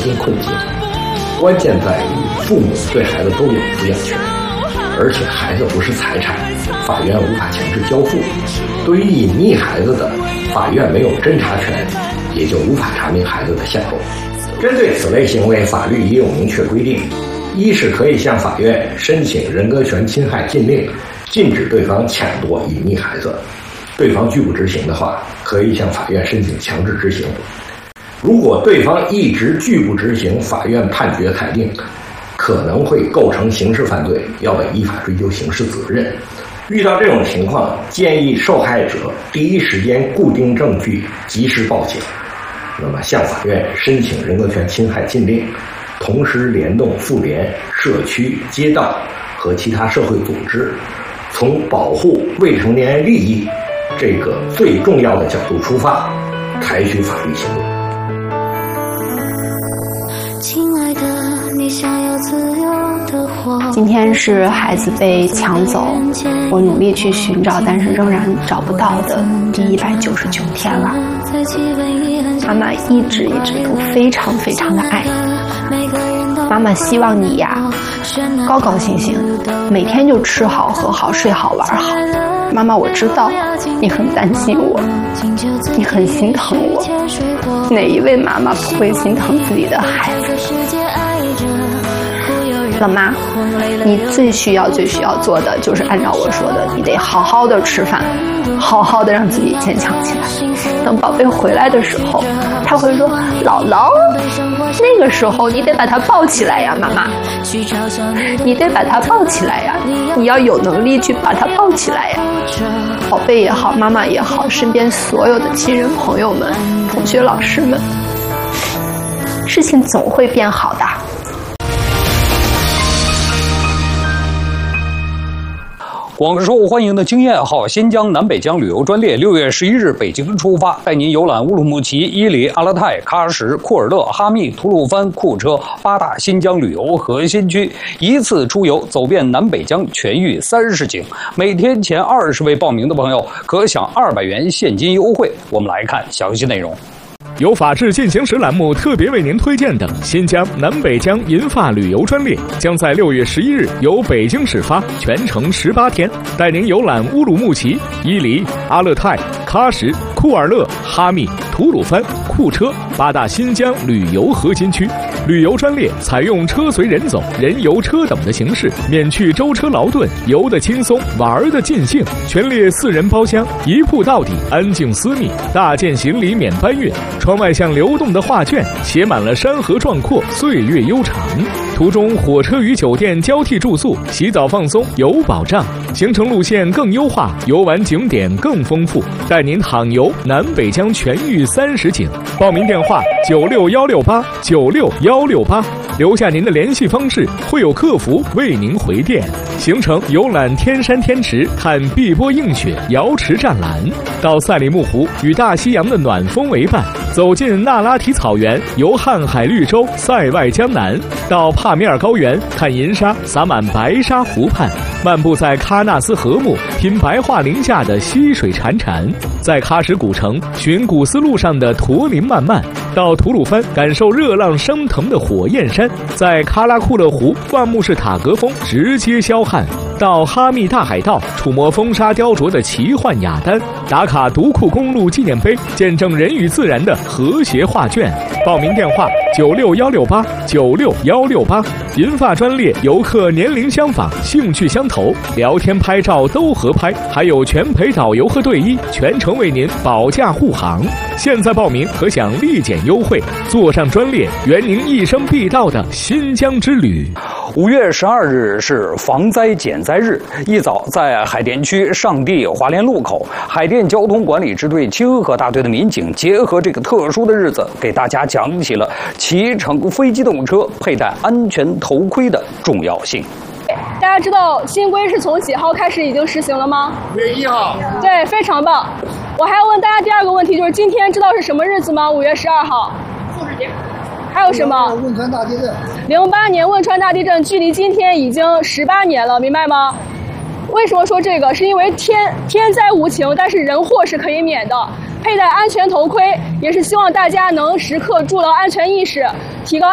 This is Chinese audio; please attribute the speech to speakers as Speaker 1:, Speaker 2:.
Speaker 1: 心困境。关键在于父母对孩子都有抚养权，而且孩子不是财产，法院无法强制交付。对于隐匿孩子的，法院没有侦查权，也就无法查明孩子的下落。针对此类行为，法律也有明确规定：一是可以向法院申请人格权侵害禁令，禁止对方抢夺隐匿孩子；对方拒不执行的话，可以向法院申请强制执行。如果对方一直拒不执行法院判决裁定，可能会构成刑事犯罪，要被依法追究刑事责任。遇到这种情况，建议受害者第一时间固定证据，及时报警。那么向法院申请人格权侵害禁令，同时联动妇联、社区、街道和其他社会组织，从保护未成年人利益这个最重要的角度出发，采取法律行动。
Speaker 2: 亲爱的，你想要自由的活。
Speaker 3: 今天是孩子被抢走，我努力去寻找，但是仍然找不到的第199天了。妈妈一直都非常的爱。妈妈希望你呀，高高兴兴，每天就吃好喝好睡好玩好。妈妈，我知道你很担心我，你很心疼我。哪一位妈妈不会心疼自己的孩子？老妈，你最需要做的就是按照我说的，你得好好的吃饭，好好的让自己坚强起来。等宝贝回来的时候，他会说姥姥，那个时候你得把他抱起来呀，妈妈，你得把他抱起来呀，你要有能力去把他抱起来呀。宝贝也好，妈妈也好，身边所有的亲人朋友们、同学老师们，事情总会变好的。
Speaker 4: 广受欢迎的经验号新疆南北疆旅游专列6月11日北京出发，带您游览乌鲁木齐、伊犁、阿勒泰、喀什、库尔勒、哈密、吐鲁番、库车8大新疆旅游核心区，一次出游走遍南北疆全域30景。每天前20位报名的朋友可享200元现金优惠。我们来看详细内容。
Speaker 5: 由法治进行时栏目特别为您推荐的新疆南北疆银发旅游专列，将在6月11日由北京始发，全程18天，带您游览乌鲁木齐、伊犁、阿勒泰、喀什、库尔勒、哈密、吐鲁番、库车8大新疆旅游核心区。旅游专列采用车随人走、人游车等的形式，免去舟车劳顿，游得轻松，玩得尽兴。全列4人包厢，一铺到底，安静私密，大件行李免搬运。窗外像流动的画卷，写满了山河壮阔，岁月悠长。途中火车与酒店交替住宿，洗澡放松有保障。行程路线更优化，游玩景点更丰富，带您躺游南北疆全域30景。报名电话96168，96168，留下您的联系方式，会有客服为您回电。行程游览天山天池，看碧波映雪，瑶池湛蓝；到赛里木湖，与大西洋的暖风为伴；走进那拉提草原，游瀚海绿洲，塞外江南；到帕米尔高原，看银沙洒满白沙湖畔；漫步在喀纳斯河木，品白桦林下的溪水潺潺；在喀什古城寻古丝路上的驼铃漫漫；到吐鲁番感受热浪升腾的火焰山；在喀拉库勒湖万木式塔格峰直接消汗；到哈密大海盗触摸风沙雕琢的奇幻雅丹；打卡独库公路纪念碑，见证人与自然的和谐画卷。报名电话96168，96168。银发专列游客年龄相仿，兴趣相投，聊天拍照都合拍，还有全陪导游和队医，全程为您保驾护航。现在报名可享立减优惠，坐上专列，圆您一生必到的新疆之旅。
Speaker 4: 5月12日是防灾减灾日，一早在海淀区上地华联路口，海淀交通管理支队清河大队的民警结合这个特殊的日子，给大家讲起了骑乘非机动车佩戴安全头盔的重要性。
Speaker 6: 大家知道新规是从几号开始已经实行了吗？5月1号。对，非常棒。我还要问大家第2个问题，就是今天知道是什么日子吗？5月12号。复市节。还有什么？汶川大地震。08年汶川大地震距离今天已经18年了，明白吗？为什么说这个？是因为天灾无情，但是人祸是可以免的。佩戴安全头盔也是希望大家能时刻筑牢安全意识，提高